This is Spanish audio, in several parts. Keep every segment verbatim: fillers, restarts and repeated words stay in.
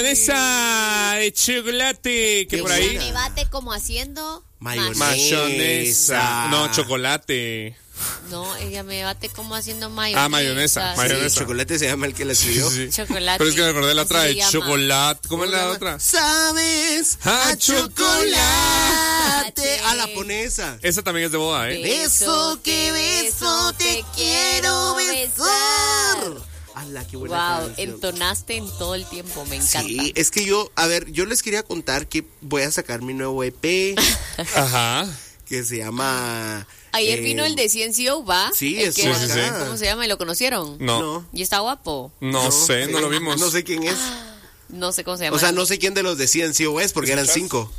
Esa de chocolate que por ahí. Me bate como haciendo Mayonesa. Mayonesa. No, chocolate. No, ella me bate como haciendo mayonesa. Ah, mayonesa. mayonesa. Sí, chocolate se llama el que la escribió. Sí, sí. Chocolate. Pero es que me acordé de la Así otra se de llama. chocolate. ¿Cómo es la otra? ¿Sabes? A A chocolate. A la ponesa. Esa también es de boda, ¿eh? Beso que beso, te quiero besar. ¡Hala, qué buena Wow, canción! entonaste en todo el tiempo, me encanta. Sí, es que yo, a ver, yo les quería contar que voy a sacar mi nuevo E P Ajá. que se llama... Ayer eh, vino el de C N C O, ¿va? Sí, El es que- sí, sí, sí. ¿Cómo se llama? ¿Y lo conocieron? No. No, ¿Y está guapo? No, sé, no lo vimos. No sé quién es. No sé cómo se llama. O sea, no sé quién de los de C N C O es porque eran cinco.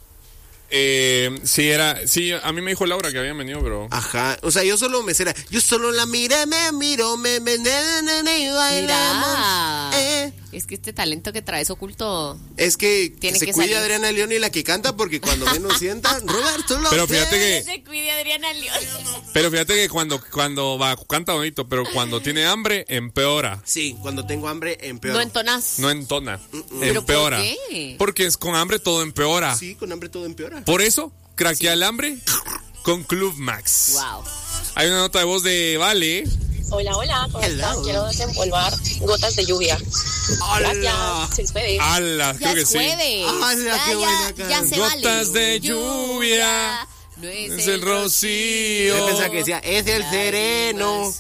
Eh, sí, era. Sí, a mí me dijo Laura que habían venido, pero. Ajá, o sea, yo solo me será, yo solo la miré, me miro, me me ne, ne, ne, y bailamos. Mira, Eh. es que este talento que traes oculto. Es que, que Tiene se que cuide salir. Adriana León y la que canta porque cuando menos sienta, Roberto López. Pero fíjate que. Se cuide Adriana León. Pero fíjate que cuando, cuando va, canta bonito, pero cuando tiene hambre, empeora. Sí, cuando tengo hambre, empeoro. No entonás. No entona. ¿Pero Empeora. por qué? Porque es con hambre todo empeora. Sí, con hambre todo empeora. Por eso, craquea el hambre con Club Max. Wow. Hay una nota de voz de Vale. Hola, hola, ¿cómo Hello. están? Quiero desempolvar gotas de lluvia. Gracias, se despede. Ala, Ya creo que es sí. jueves. Ala, ya, qué ya- buena ya canción. se vale. Gotas de lluvia. No es, Es el rocío. Yo pensaba que decía, es el sereno.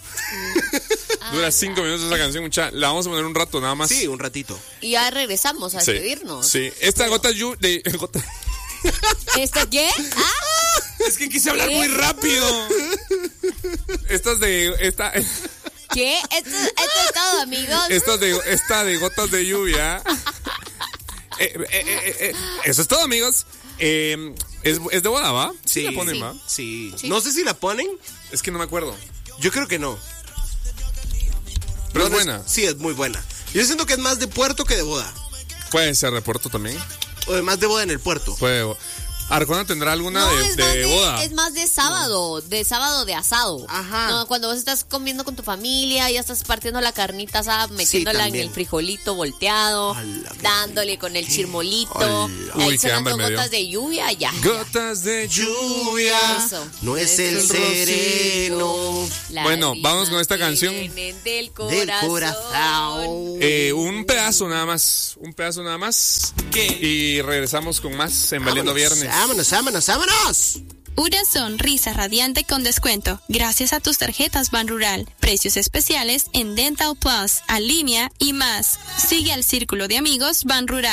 Dura cinco minutos esa canción, mucha. La vamos a poner un rato nada más. Sí, un ratito. Y ya regresamos a Sí. despedirnos. Sí. Esta gota lluvia. De, gota- ¿Esto qué? Ah, Es que quise hablar muy rápido. Estas de. Esta, ¿qué? Esto, esto es todo, amigos. estas de, esta de gotas de lluvia. Eh, eh, eh, eh, eso es todo, amigos. Eh, es, es de boda, ¿va? Sí, la ponen, sí. ¿va? Sí. Sí. No sé si la ponen. Es que no me acuerdo. Yo creo que no. Pero No, es no buena. Sí, es muy buena. Yo siento que es más de puerto que de boda. Puede ser de puerto también. O de más de boda en el puerto. Puede. Arjona tendrá alguna No, de, es, de más de, boda. es más de sábado, de sábado de asado. Ajá. No, cuando vos estás comiendo con tu familia, ya estás partiendo la carnita asada, metiéndola en también. el frijolito volteado, Ala, qué dándole con el chirmolito. Ala. Ahí Uy, qué sonando hambre me dio. gotas de lluvia, ya. Gotas de lluvia. Eso. No es el sereno. Bueno, vamos con esta canción. Vienen del corazón. Del corazón. Eh, un pedazo nada más. Un pedazo nada más. Y regresamos con más en Valiendo Vámonos, Viernes. Vámonos, vámonos, vámonos. Una sonrisa radiante con descuento gracias a tus tarjetas Ban Rural. Precios especiales en Dental Plus, Alimia y más. Sigue al círculo de amigos Ban Rural.